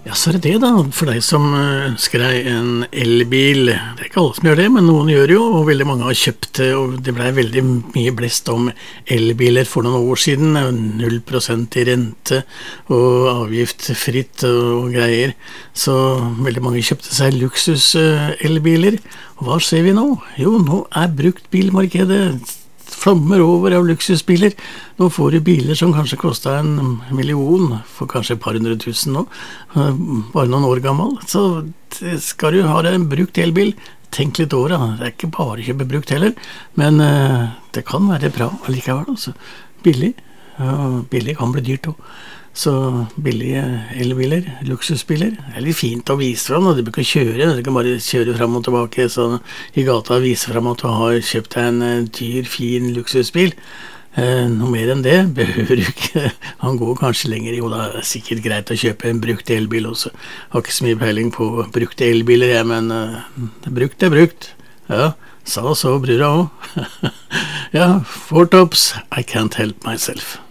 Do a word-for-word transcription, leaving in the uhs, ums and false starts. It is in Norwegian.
Ja, så er det det da, for deg som eh, ønsker deg en elbil. Det er ikke alle som gjør det, men noen gjør jo, og veldig mange har kjøpt det, og det ble veldig mye blest om elbiler for noen år siden. Null prosent i rente og avgiftfritt og greier. Så veldig mange kjøpte seg luksus eh, elbiler. Og hva ser vi nå? Jo, nå er bruktbilmarkedet flommer over av luksusbiler. Nå får du biler som kanskje kostet en million, for kanskje et par hundre tusen nå, bare noen år gammel. Så skal du ha deg en brukt elbil, tenk litt over det. Det er ikke bare å kjøpe brukt heller, men uh, det kan være bra allikevel. Altså. Billig, og billig kan bli dyrt også. Så billige elbiler, luksusbiler, det er litt fint å vise frem, og du bør ikke kjøre, du kan bare kjøre frem og tilbake sånn, i gata og vise frem at du har kjøpt deg en dyr, fin luksusbil. Eh, noe mer enn det behøver du ikke. Han går kanskje lenger. Jo, det er sikkert greit å kjøpe en brukt elbil også. Jeg har ikke så mye peiling på brukte elbiler, jeg, men uh, brukt er brukt. Ja, sa så brura også. Ja, four tops, I can't help myself.